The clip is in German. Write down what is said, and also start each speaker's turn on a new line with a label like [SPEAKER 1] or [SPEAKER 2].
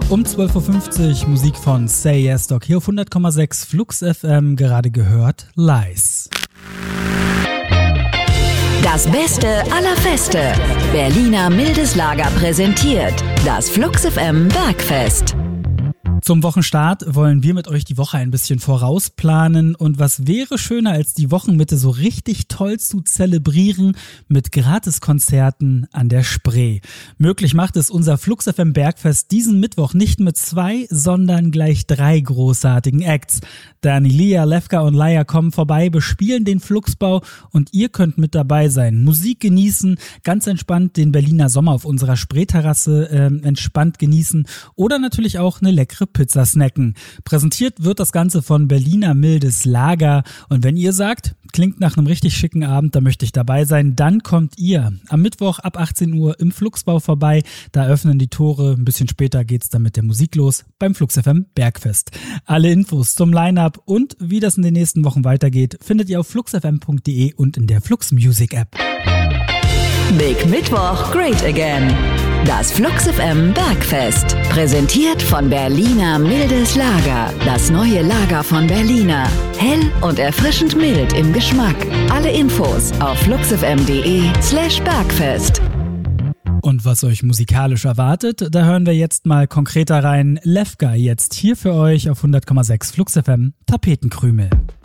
[SPEAKER 1] Um 12.50 Uhr Musik von Say Yes Dog hier auf 100,6 Flux FM, gerade gehört Lies.
[SPEAKER 2] Das Beste aller Feste. Berliner Mildes Lager präsentiert das Flux FM Bergfest.
[SPEAKER 1] Zum Wochenstart wollen wir mit euch die Woche ein bisschen vorausplanen und was wäre schöner als die Wochenmitte so richtig toll zu zelebrieren mit Gratiskonzerten an der Spree. Möglich macht es unser Flux FM Bergfest diesen Mittwoch nicht mit 2, sondern gleich 3 großartigen Acts. Danilia, Lefka und Laia kommen vorbei, bespielen den Fluxbau und ihr könnt mit dabei sein. Musik genießen, ganz entspannt den Berliner Sommer auf unserer Spreeterrasse entspannt genießen oder natürlich auch eine leckere Pizza snacken. Präsentiert wird das Ganze von Berliner Mildes Lager und wenn ihr sagt, klingt nach einem richtig schicken Abend, da möchte ich dabei sein, dann kommt ihr am Mittwoch ab 18 Uhr im Fluxbau vorbei. Da öffnen die Tore, ein bisschen später geht's dann mit der Musik los beim Flux FM Bergfest. Alle Infos zum Line-Up und wie das in den nächsten Wochen weitergeht, findet ihr auf fluxfm.de und in der Flux Music App.
[SPEAKER 2] Big Mittwoch, Great Again. Das Flux FM Bergfest. Präsentiert von Berliner Mildes Lager. Das neue Lager von Berliner. Hell und erfrischend mild im Geschmack. Alle Infos auf fluxfm.de/Bergfest.
[SPEAKER 1] Und was euch musikalisch erwartet, da hören wir jetzt mal konkreter rein. Lefka jetzt hier für euch auf 100,6 Flux FM Tapetenkrümel.